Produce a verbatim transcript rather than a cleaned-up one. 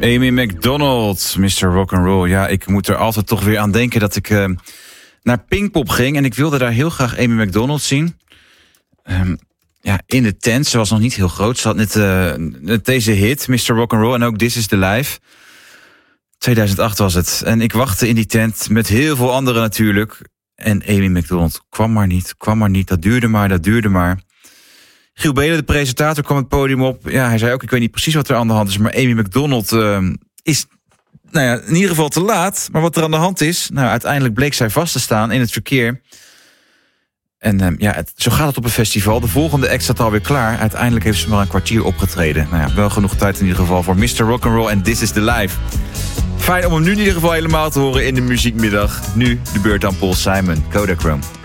Amy Macdonald, mister Rock'n'Roll. Ja, ik moet er altijd toch weer aan denken dat ik uh, naar Pinkpop ging. En ik wilde daar heel graag Amy Macdonald zien. Um, ja, in de tent. Ze was nog niet heel groot. Ze had net, uh, net deze hit, mister Rock'n'Roll. En ook This Is The Life. tweeduizend acht was het. En ik wachtte in die tent met heel veel anderen natuurlijk. En Amy Macdonald kwam maar niet, kwam maar niet. Dat duurde maar, dat duurde maar. Giel Belen, de presentator, kwam het podium op. Ja, hij zei ook, ik weet niet precies wat er aan de hand is, maar Amy Macdonald uh, is nou ja, in ieder geval te laat. Maar wat er aan de hand is, nou, uiteindelijk bleek zij vast te staan in het verkeer. En uh, ja, het, zo gaat het op een festival. De volgende act staat alweer klaar. Uiteindelijk heeft ze maar een kwartier opgetreden. Nou ja, wel genoeg tijd in ieder geval voor mister Rock'n'Roll en This Is The Life. Fijn om hem nu in ieder geval helemaal te horen in de muziekmiddag. Nu de beurt aan Paul Simon, Kodachrome.